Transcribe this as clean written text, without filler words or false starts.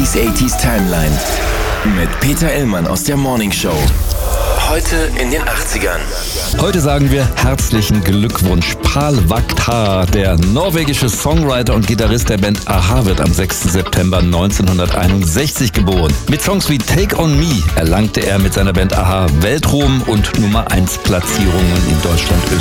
Oldies 80s Timeline mit Peter Illmann aus der Morning Show. Heute in den 80ern. Heute sagen wir herzlichen Glückwunsch. Pál Vagtar, der norwegische Songwriter und Gitarrist der Band a-ha, wird am 6. September 1961 geboren. Mit Songs wie Take On Me erlangte er mit seiner Band a-ha Weltruhm und Nummer 1 Platzierungen in Deutschland,